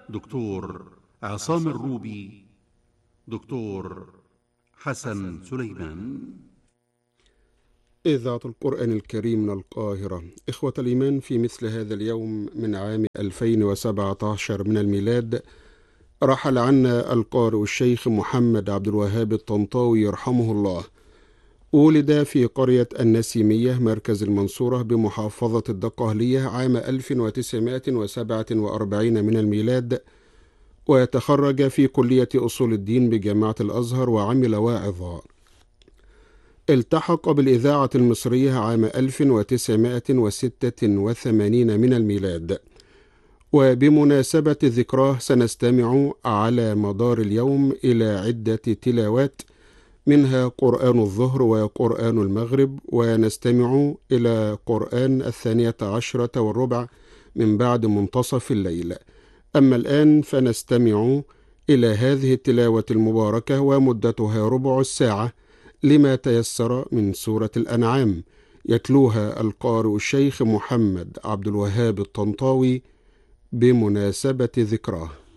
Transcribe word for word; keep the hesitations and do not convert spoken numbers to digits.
دكتور عصام الروبي، دكتور حسن سليمان. إذاعة القرآن الكريم من القاهرة. إخوة الإيمان، في مثل هذا اليوم من عام ألفين وسبعة عشر من الميلاد رحل عنا القارئ الشيخ محمد عبد الوهاب الطنطاوي يرحمه الله. ولد في قرية النسيمية مركز المنصورة بمحافظة الدقهلية عام ألف وتسعمائة وسبعة وأربعين من الميلاد، وتخرج في كلية أصول الدين بجامعة الأزهر وعمل واعظا. التحق بالإذاعة المصرية عام ألف وتسعمائة وستة وثمانين من الميلاد. وبمناسبة ذكراه سنستمع على مدار اليوم إلى عدة تلاوات، منها قرآن الظهر وقرآن المغرب، ونستمع إلى قرآن الثانية عشرة والربع من بعد منتصف الليل. أما الآن فنستمع إلى هذه التلاوة المباركة ومدتها ربع الساعة لما تيسر من سورة الأنعام، يتلوها القارئ الشيخ محمد عبد الوهاب الطنطاوي بمناسبة ذكراه.